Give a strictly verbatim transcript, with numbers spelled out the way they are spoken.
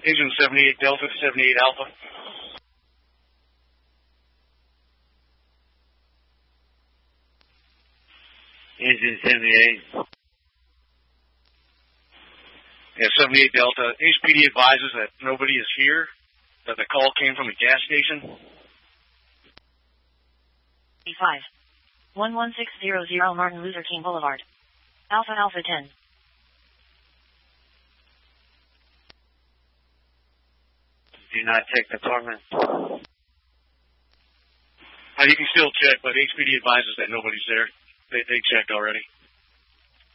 Agent seventy-eight Delta to seventy-eight Alpha. Agent seventy-eight. Yeah, seventy-eight Delta. H P D advises that nobody is here, that the call came from a gas station. B five. one one six zero zero Martin Luther King Boulevard. Alpha Alpha ten. Do not check department. Uh, you can still check, but H P D advises that nobody's there. They, they checked already.